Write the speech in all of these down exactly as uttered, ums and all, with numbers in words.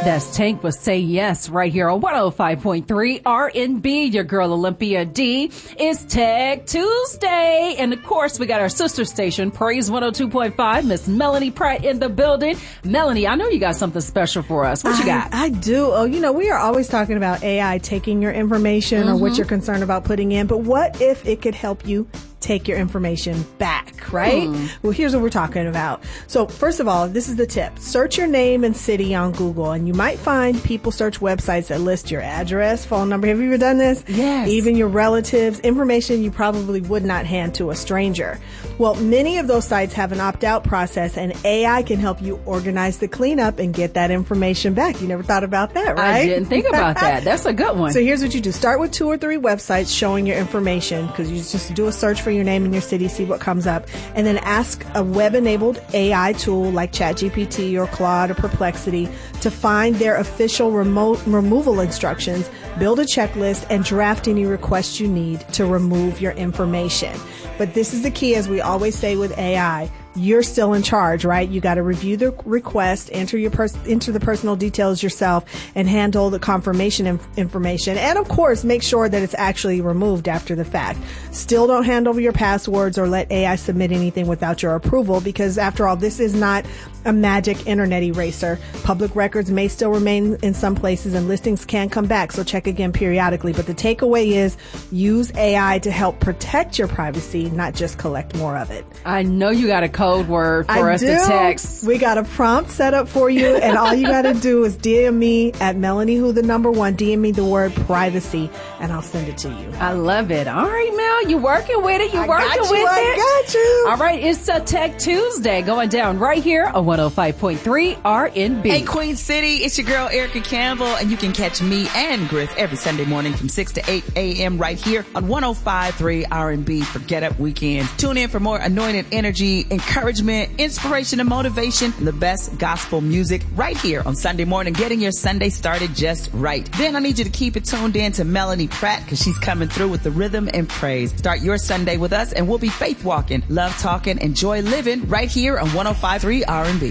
That's Tank with Say Yes right here on one oh five point three R and B. Your girl Olympia D. It's Tech Tuesday. And of course, we got our sister station, Praise one oh two point five. Miss Melanie Pratt in the building. Melanie, I know you got something special for us. What you got? I, I do. Oh, you know, we are always talking about A I taking your information mm-hmm. or what you're concerned about putting in. But what if it could help you take your information back, right? Hmm. Well, here's what we're talking about. So first of all, this is the tip. Search your name and city on Google, and you might find people search websites that list your address, phone number. Have you ever done this? Yes. Even your relatives, information you probably would not hand to a stranger. Well, many of those sites have an opt-out process, and A I can help you organize the cleanup and get that information back. You never thought about that, right? I didn't think about that. That's a good one. So here's what you do. Start with two or three websites showing your information, because you just do a search for your name and your city, see what comes up, and then ask a web-enabled A I tool like ChatGPT or Claude or Perplexity to find their official remote removal instructions, build a checklist, and draft any requests you need to remove your information. But this is the key, as we always say with A I. You're still in charge, right? You got to review the request, enter your pers- enter the personal details yourself, and handle the confirmation inf- information. And of course, make sure that it's actually removed after the fact. Still don't hand over your passwords or let A I submit anything without your approval, because after all, this is not a magic internet eraser. Public records may still remain in some places, and listings can come back. So check again periodically. But the takeaway is use A I to help protect your privacy, not just collect more of it. I know you got a code word for I us do. to text. We got a prompt set up for you, and all you got to do is D M me at Melanie Who the number one. D M me the word privacy, and I'll send it to you. I love it. All right, Mel, you working with it? You I working got you, with it? I got you. All right, it's a Tech Tuesday going down right here on one oh five point three R and B. Hey, Queen City, it's your girl Erica Campbell, and you can catch me and Griff every Sunday morning from six to eight a.m. right here on one oh five point three R and B for Get Up Weekends. Tune in for more anointed energy, encouragement, inspiration, and motivation, and the best gospel music right here on Sunday morning, getting your Sunday started just right. Then I need you to keep it tuned in to Melanie Pratt, because she's coming through with the rhythm and praise. Start your Sunday with us, and we'll be faith walking, love talking, and joy living right here on one oh five point three R and B.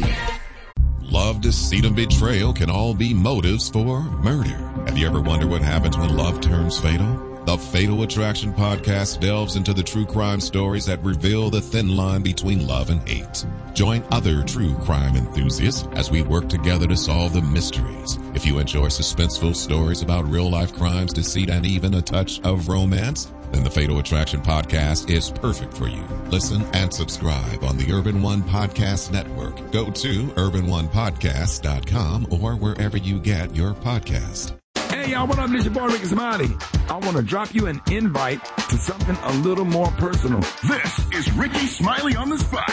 Love, deceit, and betrayal can all be motives for murder. Have you ever wondered what happens when love turns fatal? The Fatal Attraction podcast delves into the true crime stories that reveal the thin line between love and hate. Join other true crime enthusiasts as we work together to solve the mysteries. If you enjoy suspenseful stories about real-life crimes, deceit, and even a touch of romance, then the Fatal Attraction podcast is perfect for you. Listen and subscribe on the Urban One Podcast Network. Go to urban one podcast dot com or wherever you get your podcast. Hey, y'all, what up? This your boy, Ricky Smiley. I want to drop you an invite to something a little more personal. This is Ricky Smiley on the Spot.